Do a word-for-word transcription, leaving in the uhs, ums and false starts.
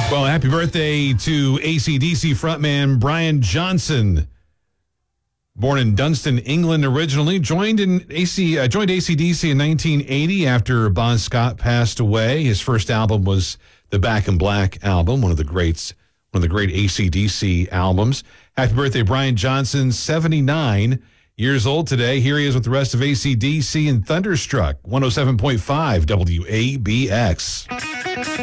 Well, happy birthday to A C D C frontman Brian Johnson. Born in Dunston, England originally, joined in A C uh, joined A C D C in nineteen eighty after Bon Scott passed away. His first album was the Back in Black album, one of the greats, one of the great A C D C albums. Happy birthday, Brian Johnson, seventy-nine years old today. Here he is with the rest of A C D C and Thunderstruck, one oh seven point five W A B X.